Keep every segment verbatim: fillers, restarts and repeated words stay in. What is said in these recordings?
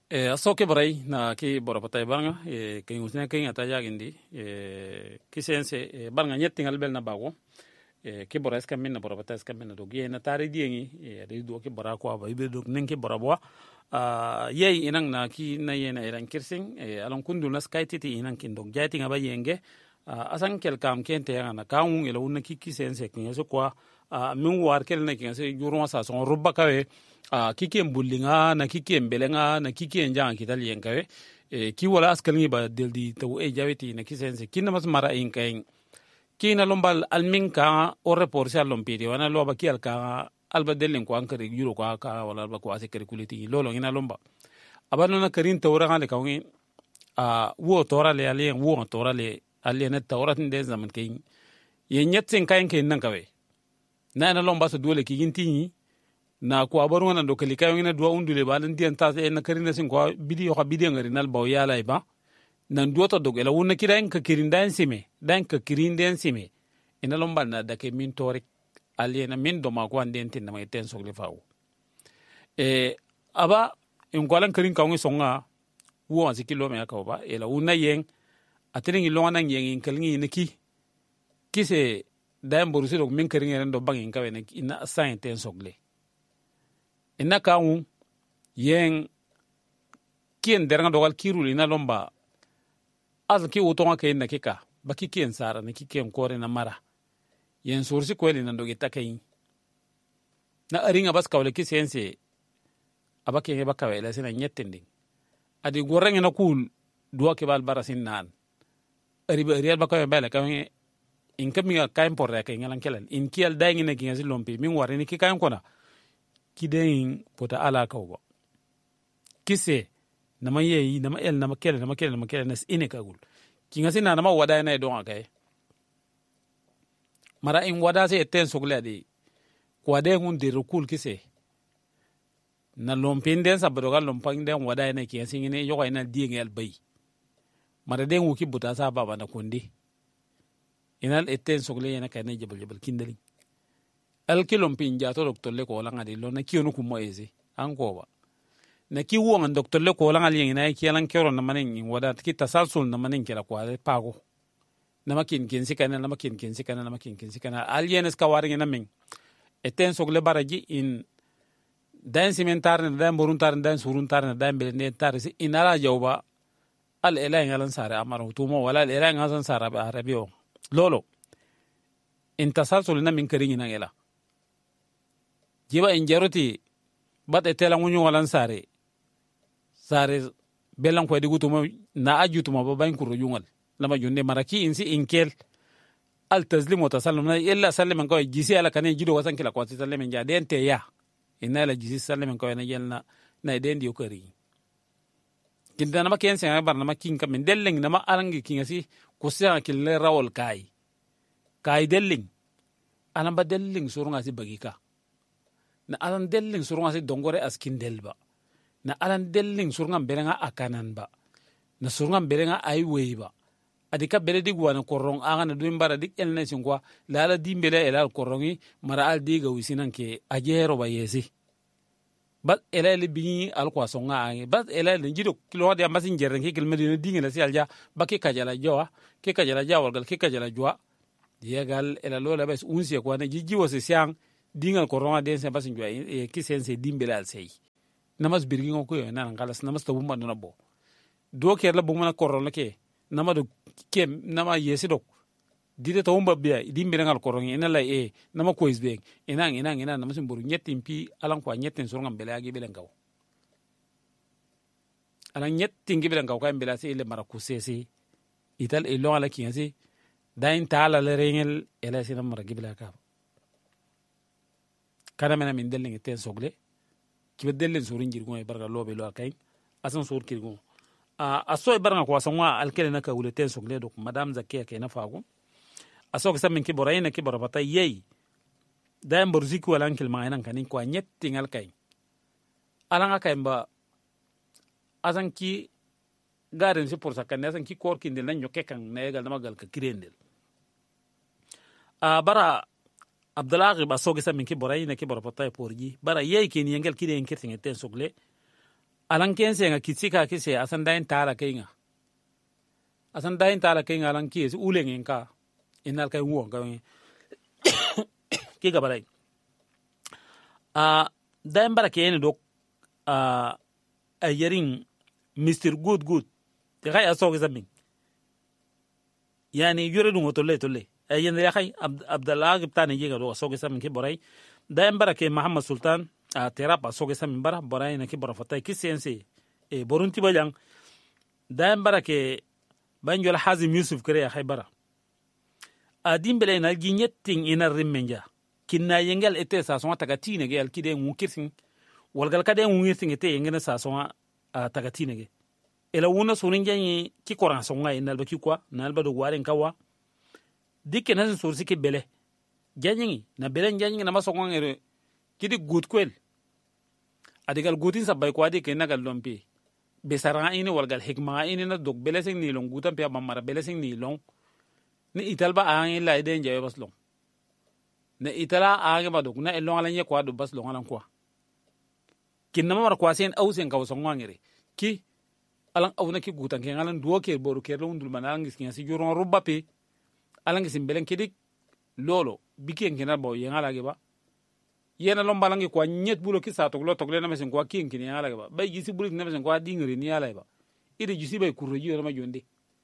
e asoke barai na ki bora patay banga e kay usna kay ata yagindi e kisense e banga nyettingal bel na bago e ki bora ska minna bora patay ska minna do ge na tari diengi e re do ki bora ko ba ibe do nen ki bora bo a yey inang na ki na yena eran kirsing e alon kundu na skaiti ti inang kin dog jati ngaba yenge asan kel kam kente yana kaun ila unna ki kisense kin so kwa min war kel na kin se juruma sa son rubba kawe a kiken bullinga na kiken belenga na kiken jang kital yenkawe e ki wala askal ngi ba deldi to e jaweti na kisense kinna mas mara in kain kina lombal almin ka o report sa lompiri wana loba kial ka alba delen ko ankari yuro ko ka wala alba ko asekere kuliti lolo ina lomba abano na karin tawra ngale kawin a wo tora le ale wo tora le ale na tawra tin de zaman kain ye nyetsen kain kain nan kawe na na lomba so dole ki ginti na ko abaru ngana do kali kayo ngina duwa undule balan dian ta e na karina sin ko bidiyo ka bidiyo ngari nal baw yala iba nan duota dog ela wonna kiran ka kirin dan sime dan ka kirin den sime ina lomba na da ke min torik aliena min do ma ko anden tin na mai ten sogle fawo e aba en ko lan karin ka ngi songa wo an sikilo me ka ba ela wonna yen atini lo ngana yen in kalngi ne ki kise dan borusi dog min karin ren do bangin ka we ina sain ten sogle ina kawu yen kien deranga dogal kiruli na lomba az ki utonga ke na kika baki kien sara na kike kore na mara yen sursi kweli na doge takai na aringa bas kawle ki sense abake he baka wela sina nyettending adi gorenge na kul duwa ke bal barasin nan ari ba real baka bela ka in kami ka kain porre ka ngalan kelal in kial daingi na kinga silompi min wari ni ki kain kona kidein pota ala kawba kise nama yeyi nama el nama kele nama kele nama kele nas ine kagul kinga sina nama wada na don akay mara in wada se ten sogle di ko de ngun de rukul kise na lompin den sabado gal lompang den wada na kinga singine yoga ina diengel bay mara den wuki buta sa baba na kondi inal eten sogle yana kay jebel jebel kindali al kilompin jato doctor le ko langa di lo na kionu ku moeze an ko ba na ki won doctor le ko langa yin na ki lan kero na manin in wada ki tasalsul na manin kira kwa pago na makin kin sikana na makin kin sikana na makin kin sikana al yenes ka warin na min eten sogle baraji in dan simentar na dan boruntar dan suruntar na dan belne tar si inala jawba al ela ngalan sare amaru tumo wala al ela ngalan sare arabio lolo in tasalsul na min karin na ela jiba in jaroti bat etela ngunyu walan sare sare belan ko digutuma na ajutuma ba bain kuro yungal lama junde maraki insi inkel al tazlim wa tasallum na illa sallam ko jisi ala kane jido wasan kila ko sallam ja den te ya inna la jisi sallam ko na yelna na den di okari kinda na maken sen bar na makin kam delleng na ma alangi kingasi ko sa kille rawol kai kai delleng anamba delleng surunga si bagika na alan dellin surunga si dongore askin delba na alan dellin surunga berenga akanan ba na surunga berenga ay weiba adika bele digwa na korong anga na duin bara dik elne singwa lala dimbele elal korongi mara al diga wisinan ke ajero ba yesi bat elal bi al kwa songa angi bat elal jido kilo de ambasin jeren ke kil medina dinga si alja baki kajala jowa ke kajala jawal gal ke kajala jowa yegal elalo la bes unsi kwa na jijiwo se siang dingal korona den se basin joy e kisense dimbelal sey namas birgi ngoko yo nan ngalas namas to bumba no bo do ker la bumana korona ke nama do ke nama yesi do dide to bumba biya dimbel ngal korona ina la e nama ko isbe ina ina ina namas mburu nyettim pi alan ko nyetten so ngam belagi belen gaw alan nyettin gibelen gaw kay bela se le maraku sese ital e lo ala kiyense dain taala le rengel ela sina mara gibela ka kana mena min dellen ten sogle ki dellen surin jirgo e barga lobe lo kay asan sur kirgo a aso e barga ko sanwa alkele na ka wule ten sogle do madame zakiya kay na fago aso ko samin ki borayna ki borabata yey daim borziku wala ankil ma nan kanin ko nyetti ngal kay alanga kay mba asan ki garen si pour sakane asan ki kor kindel nan nyoke kan na egal dama gal ka kirendel a bara Abdallah ba soge sa min ki boray na ki borapata porji bara yey ken yengel ki den kirtin ten sogle alan kense nga kitsika kise asan dain tala kenga asan dain tala kenga alan kisi ulengen ka inal kay wo ka ki gabalay a dain bara kene dok a a yarin mister Good Good te kay asoge zamin yani yure dum tolle tolle ay yende ya kay Abdallah gibtani yiga do asoge zamin ki boray dain bara ke Muhammad Sultan a terapa asoge zamin bara boray na ki bora fatay ki sense e borunti balang dain bara ke banjol Hazim Yusuf kare ya khay bara adin bele na ginyetting ina rimmenja kinna yengal ete sa so tagatine ge alkide ngukirsin walgal kade ngukirsin ete yengena sa so tagatine ge ela wona so ngenyi ki koran so ngai nalba ki kwa nalba do waren kawa dikke na so siki bele janyi na bele janyi na maso ngere kidi gut kwel adigal gutin sabay kwa de ke nagal lompi besara ini walgal hikma ini na dog bele sing ni long gutan pe mamara bele sing ni long ni italba aan la ide njaye bas long na itala aan ba dog na long ala nye kwa do bas long ala kwa kinna mar kwa sen au sen ka so ngangere ki alang au na ki gutan ke ngalan duo ke boru ke lo ndul manang ngis ngasi joron rubba pe alang ngis belen kedik lolo biki ngena bo yengala ge ba yena lombalangi kwa nyet bulo ki sa to lo to le na mesen kwa kin kin yala ge ba bay gisi bulo na mesen kwa dingri ni yala ba ide gisi bay kurre ji ma jonde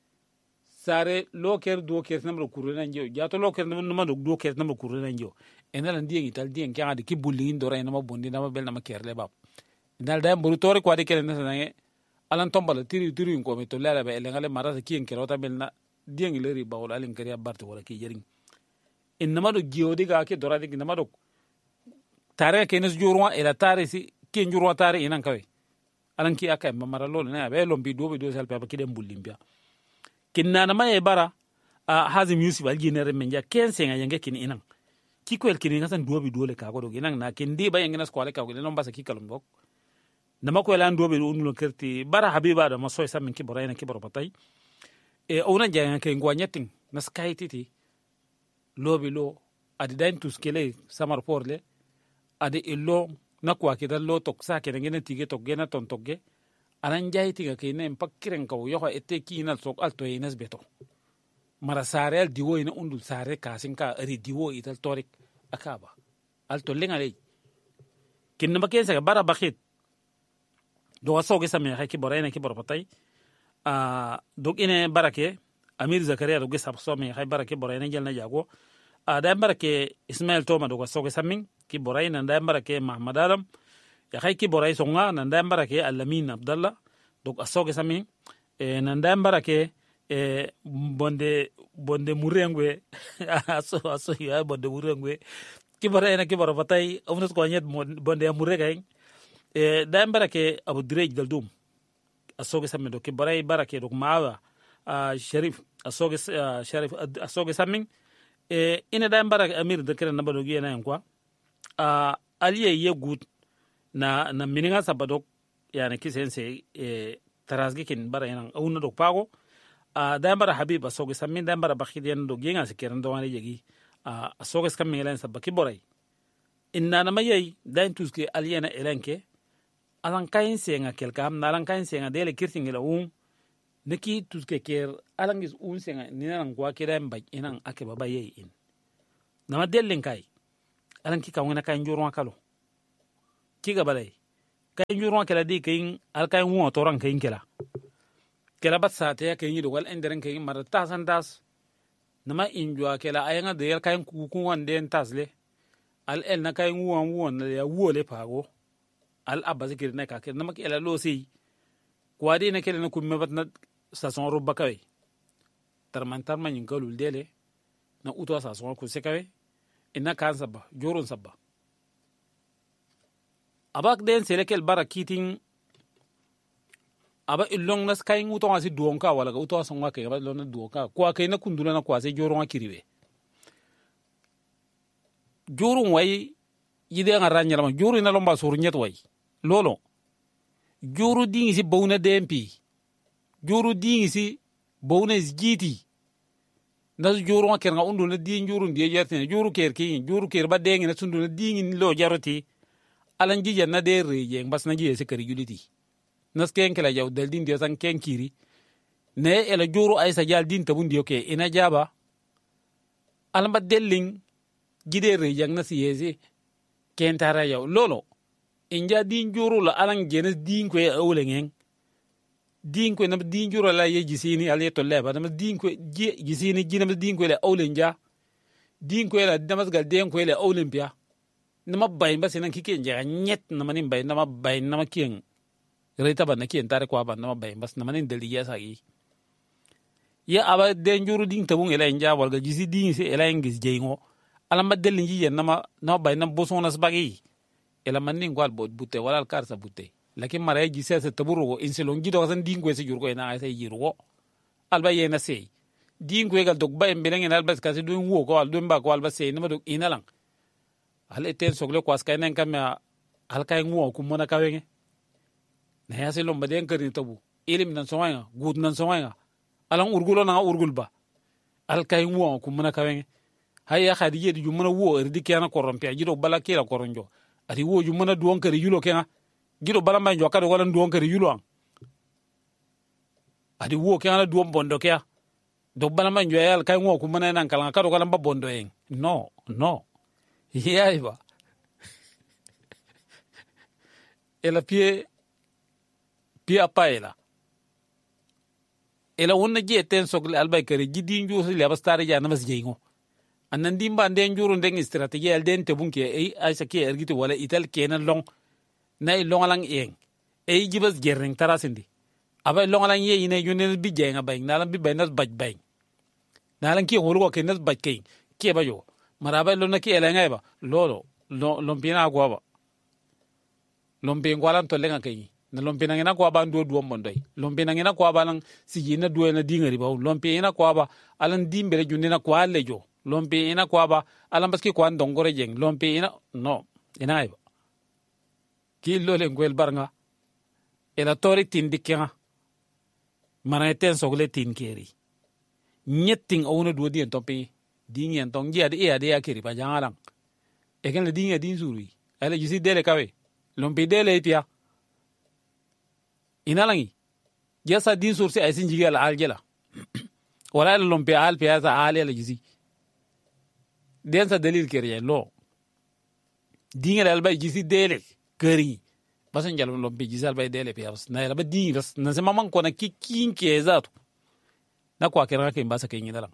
sare loker do ker namro kurre nan jo jato loker namro do do ker namro kurre nan jo enala ndiye ital diyen kya de ki bulli ndora ina ma bondi na ma bel na ma kerle bab dal da mburu tore kwa de kele na sanange alan tombala tiri tiri ko me to lala ba ele ngale marasa ki en kero ta bel na diyen leri ba wala alin kariya barte wala ki jering inma do giodi ga ke dora de inma do tare ke nes jurwa ila tare si ke jurwa tare inan kawe alan ki aka mamara lol na be lombi do be do sel pa ki dem bulimbia kinna na maye bara a Hazim Yusuf alginere menja kense nga yenge kin inan ki ko el kin ngasan do be do le ka go do inan na kin di ba yenge nas ko le ka go le non basa ki kalum bok na mako elan do be do nulo kerti bara habiba da masoy samin ki borayna ki bor batay e ona janga ke ngwa nyetin nas kaytiti lobi lo adi dain tuskele samar porle adi illo nakwa kida lo tok sa ke ngene tige tok gena ton togge anan jayi tiga ke ne mpakkiren kaw yo ete ki inal sok alto inas beto mara sare al diwo ina undul sare kasin ka ri diwo ital torik akaba alto lenga lay kin na baken sa bara bakit do aso ge samya ki borayna ki borpatay a dog ine barake Amir Zakaria do ge sabso me hay barake borayna jelna jago a da barake Ismail Toma do aso ge samin ki borayna da barake Muhammad Adam ya hay ki boray songa nan da barake Alamin Abdallah do aso ge samin e nan da barake e bonde bonde murengwe aso aso ya bonde murengwe ki borayna ki borpatay omnus ko nyet bonde murengay e da barake Abu Direj Daldum asoge samin do ke baray barake do maawa a Sharif asoge Sharif asoge samin e ina da barake Amir de kere nabado gi na yankwa a aliye ye gut na na mininga sabado yani kisense e tarasgi kin bara yana awna do pago a da bara Habib asoge samin da bara bakhidian do gi nga se kere do wani yegi a asoge samin elen sabaki boray inna na mayay da intuske aliyena elenke alan kain senga kelkam na alan kain senga dele kirtingela um neki tuske ker alan is un senga ninan kwa kira mbaj inan ake baba ye in nama delen kai alan ki kawena kain jurwa kalo ki ga balai kain jurwa kala di kain al kain wo toran kain kala kala bat sa ta kain yi do wal enderen kain mar ta san das nama injwa kala ayanga de yel kain ku ku wan den tasle al el na kain wo wo na ya wo le pago al abba zikir na ka na maki ela lo si kwadi na kele na kumme bat na station rubba kawe tarmantar man yingalul dele na uto station ko se kawe ina kan sabba jorun sabba abak den selekel barakitin aba illong nas kay uto asi duonka wala ga uto songa ke ba lo na duonka kwa kay na kundula na kwa se jorun akiriwe jorun way yide nga ranyala ma jorun na lomba sur nyet way lolo juru dingi si bawna dempi juru dingi si bawna jiti ndas juru ma ker nga undu na di juru ndi jerte juru ker ki juru ker ba dengi na sundu na dingi lo jaroti alan jija na de reje mbas na jiye se kari juliti nas ken kala jaw dal din dio san ken kiri ne ela juru ay sa jal din tabun dio ke ina jaba alma delling gide re yang na siyese ken tara yaw lolo inja din juru la alang genes din ko awlengen din ko na din juru la ye gisini ale to leba na din ko gisini gina din ko le awlenja din ko la damas gal den ko le olympia nama bay ba sinan kike nja nyet nama nin bay nama bay nama kien reta ba na kien tare ko ba nama bay bas nama nin deli ya sagi ya aba den juru din tabun ela nja wal ga gisi din se ela ngis jeingo ala ma delin ji nama nama bay na bosonas bagi ela manin gwal bod butte wala karsa butte lakin mara ji se se taburo inselon gido san din ko se jurgo ina ay se jirgo alba yena se din ko gal dog bay mbelen en alba kasi dun wo ko al dun ba ko alba se nama dog inalang hal ten sogle ko askay nen kam hal kay ngo ko mona kawenge na yasi lomba den kerin tabu ilim nan soanga gud nan soanga alang urgulo na urgul ba hal kay ngo ko mona kawenge hayya khadije di jumana wo erdi kana korompe jido bala kila koronjo ati wo jumana duon kari yulo kenga jido bala ma njoka do wala duon kari yulo an ati wo kenga duon bondo kya do bala ma njoyal kay ngo ko mona nan kala ka do kala bondo en no no yaiba ela pie pie apaela ela wonna je ten sogle albay kare jidin ju so le bastare ja namas jeingo annan dimba den juru den strategie al den te bunke e aisa ke ergiti wala ital kenan long nay longalang eng e jibas gerring tarasindi abay longalang ye ine yune bi jenga bay nalam bi baynas baj bay nalan ki holu ko kenas baj kay ke bayo maraba lo na ki elenga ba lolo lompina agwa ba lompin kwalan to lenga kay na lompina ngina kwa ba ndo duom bondoy lompina ngina kwa ba lang sijina duwe na dingari ba lompina kwa ba alan dimbele jundina kwa lejo lompina kwa ba alan baski kwa ndongore jeng lompina no ina ay ba ki lo le ngwel barnga ela tori tin dikya mana ten sogle tin keri nyetting awuna duwe di entopi dingen tong dia de ya de akiri pa jangalang eken le dinga din suri ala jisi dele kawe lompi dele pia inalangi jasa din sursi ay sinjigi ala aljela wala lompi al pia sa ale ala jisi den sa dalil keriye lo dinga al bay jisi dele keri basan jalo lompi jisi al bay dele pia na ala ba dinga na se mamang ko na kikin ke zato na kwa kera ke mbasa ke nginalang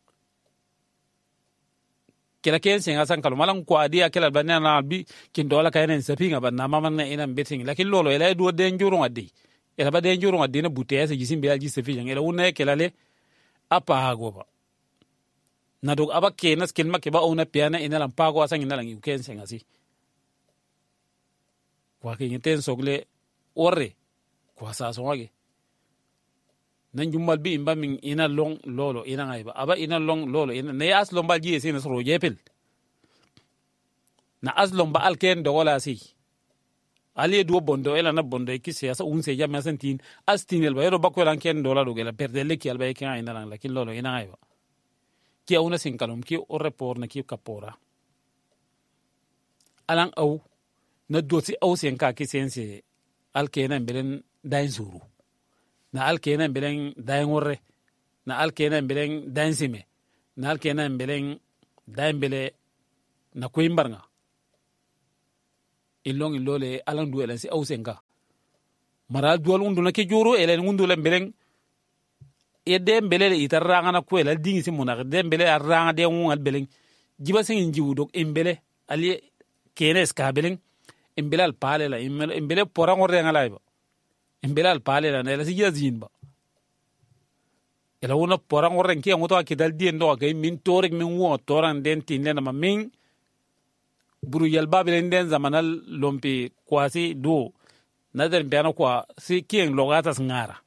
kila ken sen asan kalu malang kwa dia kila banana na bi kin dola kayen sapinga banna mama na ina betting lakin lolo ela do den juru ngadi ela ba den juru ngadi na butaya se jisim be alji safi ela unna kila le apa hago ba na dog aba kenas kin make ba ona piana ina lam pago asan ina lang ken sen asi kwa kin ten sogle orre kwa sa so wage nan jummal bi imba min ina long lolo ina ngaiba aba ina long lolo ina ne as lomba ji ese na soro jepel na as lomba alken do wala si ali do bondo ela na bondo ki siyasa unse jam sentin as tinel ba yero bakko lan ken dola do gela perde le ki alba ken ina lang lakin lolo ina ngaiba ki awuna sin kalum ki o report na ki kapora alang au na doti au sen ka ki sense alkenan belen dain suru na alkena mbelen dain worre na alkena mbelen dain sime na alkena mbelen dain bele na kuimbarnga ilong ilole alang du elensi ausenga mara dual undu na ke joro elen undu le mbelen e dem bele itaranga na kwela dingi simuna dem bele aranga de ngal belen jiba singin jiwudok imbele ali kenes ka belen imbele al pale la imbele porangor de ngalaiba imbelal pale la nela sigia zinba ela una porang oren ki ngoto akidal dien do kay min torek min wo toran den tin le na min buru yal babel den zamanal lompi kwasi do nader biano kwa si kien logatas ngara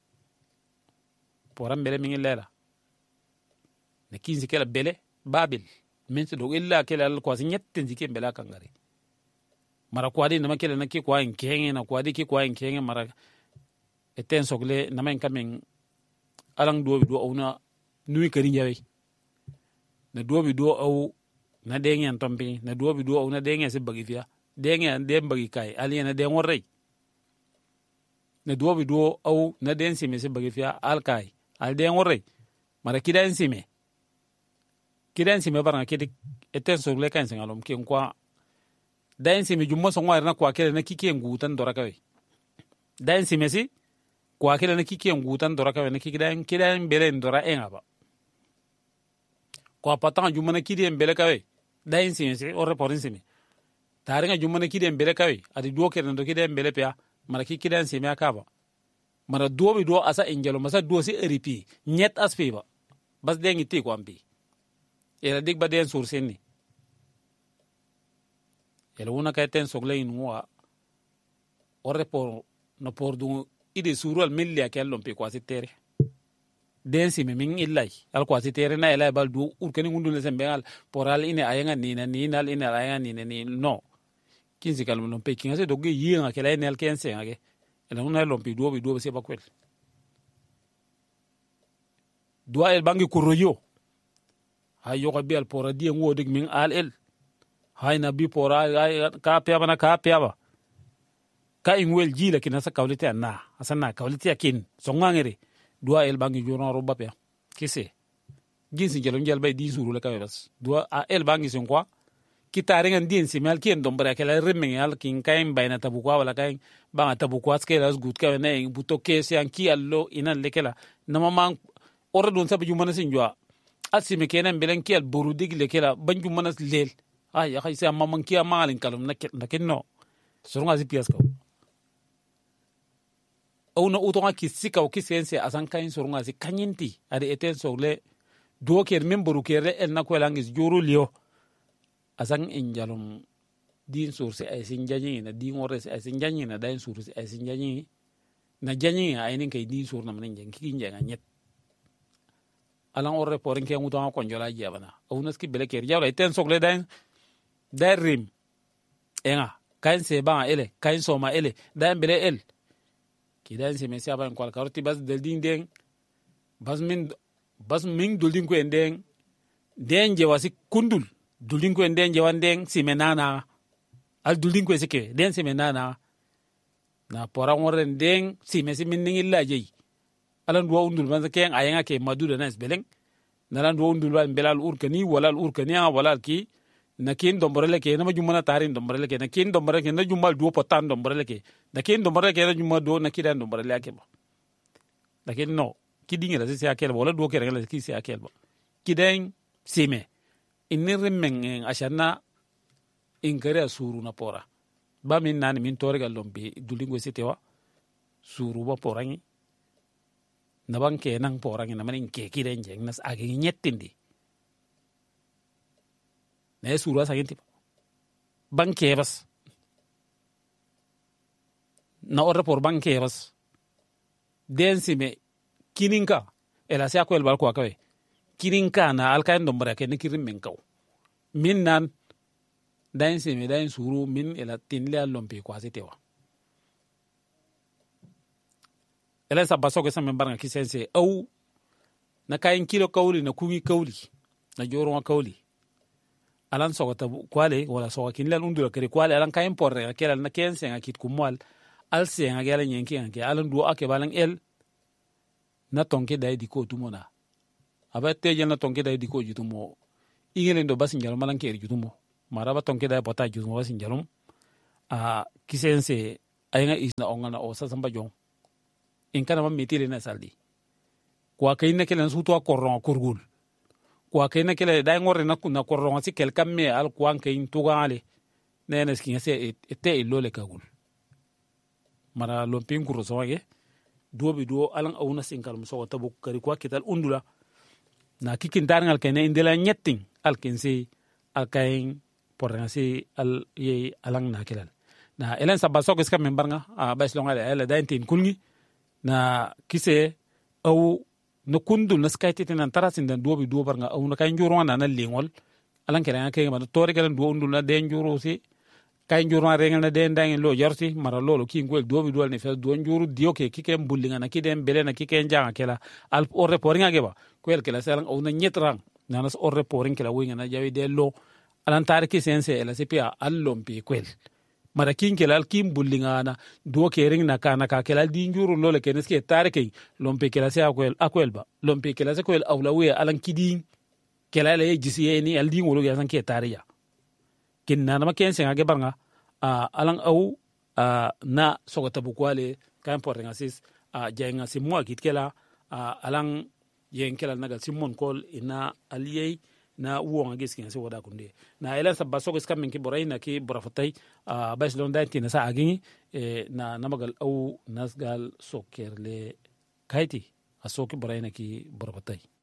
poram bele min lela ne kinzi kala bele babel min do illa kala kwasi nyetten zikem bela kangari mara kwadi nama kele na ki kwa nkenge na kwadi ki kwa nkenge mara eten sogle nama nkamen alang do do ona nui kari nyawe na do bi do au na dengen tombi na do bi do au na dengen se bagi fia dengen dem bagi kai ali na den worre na duo bi duo au na den sime se bagi fiya alkai al den worre mara kidan sime kidan sime baranga kidi eten so le kan singalom ken kwa dan sime jummo so ngwar na kwa kele na kike ngutan dora kawe dan sime si kwa kele na kike ngutan dora kawe na kidan kidan bele ndora enga ba kwa patan jummo na kidi bele kawe dan sime si orre porin sime taringa jummo na kidi bele kawe adi duo kele ndo kidi bele pia mara kidan sime akaba mara duo bi duo asa ingelo masa duo si eripi nyet aspe ba bas dengi ti ko ambi era dig ba den sursenni ele una ka ten sogle in wa orre por no por du ide suru al milli akel lompe kwasi tere den si min illai al kwasi tere na ela bal du ur keni ngundu le sembengal poral ine ayanga ni na ni nal ine ayanga ni ni no kinsi kalum lompe kinga se dogi yinga kela ine al kense ngage ele una lompe du bi du se bakwel dua el bangi kuroyo hayo ko bial pora di ngo dig min al el hayna bi pora ka pya bana ka pya ba ka ingwel jila kinasa kawliti anna asana kawliti akin songangere dua el bangi jono roba pya kise ginsi jelo njel bay di suru le kawes dua a el bangi son kwa kitare ngan din simal kien dombra kala rimming al kin kaim bayna tabukwa wala kaim banga tabukwa skelas gut ka ne buto kese an ki allo inan lekela namama orre don sabu jumana sinjwa asime kenen belen ki al borudig lekela banju manas lel ay ya khaysa mamman ki amalin kalum nakin no surunga zipias ka ona utonga kisika o kisense asan kain surunga si kanyinti ade eten sogle do ker memboru kere el na ko langis juru lio asan injalum din surse ay sinjaji na din ores ay sinjaji na dain surse ay sinjaji na janyi ay nin kay din sur na manin jen ki njenga nyet alan orre porin ke utonga ko njola jabana ona ski bele ker jawra eten sogle dain darim enga kain se ba ele kain soma ele dain bele el kidan se mesi aban kwal karoti bas del din den bas min bas min duldin ko enden den je wasi kundul duldin ko enden je wanden simenana al duldin ko sike den simenana na pora ngoren den simesi min ngilla jeyi alan do undul ban ken ayenga ke maduda nas beleng nalan do undul ban belal urkani wala urkani wala ki na kin domborele ke na majumana tarin domborele ke na kin domborele ke na jumal do potan domborele ke na kin domborele ke na jumal do na kidan domborele ke ba lakin no kidinga la se akel wala do ke regala ki se akel ba kiden sime inir men ashana inkare suru na pora ba min nan min torgal lombe dulingo sitewa suru ba porangi na banke nang porangi na manin ke kiden jeng nas age nyettindi na suru sa yenti banke bas na orre por banke bas densi me kininka ela se akwel bal ko akawe kininka na alkain dombra ke nikirim men kaw min nan densi me dain suru min ela tinle lompe ko asetewa ela sa baso ke sa men baranga kisense au na kayin kilo kawli na kumi kawli na joro kawli alan sogota kwale wala soga kinlal undula kere kwale alan kayin porre kela na kense ngakit kumwal al se ngagala nyenki ngake alan duo ake balang el na tonke dai diko tumona abate jana tonke dai diko jutumo ingele ndo basin jalum malan kere jutumo maraba tonke dai pota jutumo basin jalum a kisense ayanga isna ongana o sasamba jong in kana ma mitile na saldi kwa kayna kelen suto akorron kurgul kwa kayna kele dai ngorre na kunna korron si kel kamme al kwan kayin tugale nene skin se ete ilole kagul mara lompin kuro soge duobi duo alan awuna sinkal muso tabu kari kwa kital undula na kikin darngal kene indela nyetting al kinsi al kayin pornasi al ye alang na kilal na elen sabaso ko skam membarnga a baslongale ele daintin kulngi na kise au no kundul na skaiti tan tarasin dan duobi duo barnga au na kayin juro na na lingol alan kene kay ma tore kalen duo undul na den juro si kayin juro rengal na den dangin lo jorti mara lolo ki ngol duobi duo ne fe duo juro dio ke kike mbullinga na kiden bele na kike njanga kela al o reportinga geba ko el kela salang au na nyetrang na nas o reporting kela winga na jawi de lo alan tariki sense ela sepia al lompi kwel mara kin kelal kin bullingana do kering na kana ka kelal di njuru lole kenes ke tarike lompe kelal se akwel akwel ba lompe kelal se kwel awlawe alan kidin kelal e jisi ni aldi ngolo ya san ke tariya kin na ma ken senga ge banga a alan au a na sogota bukwale kan portenga sis a jenga simwa kitkela a alan yen kelal nagal simon kol ina aliyei na uwonga giskin se wada kunde na ela sabba so giska min ki boray na ki borafatay a bas lon dayti na sa agi e na namagal au nasgal sokerle kayti a so ki boray na ki borafatay